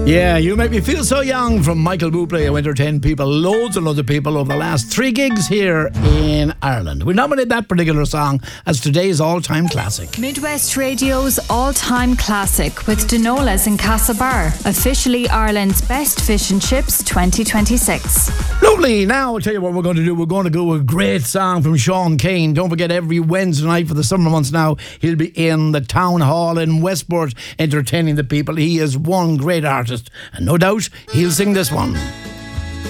Yeah, You Make Me Feel So Young from Michael Bublé, who entertained people, loads and loads of people over the last 3 gigs here in Ireland. We nominated that particular song as today's all-time classic. Midwest Radio's all-time classic with Denolas in Castlebar, officially Ireland's best fish and chips 2026. Lovely. Now I'll tell you what we're going to do. We're going to go with a great song from Sean Kane. Don't forget, every Wednesday night for the summer months now, he'll be in the Town Hall in Westport entertaining the people. He is one great artist, and no doubt he'll sing this one.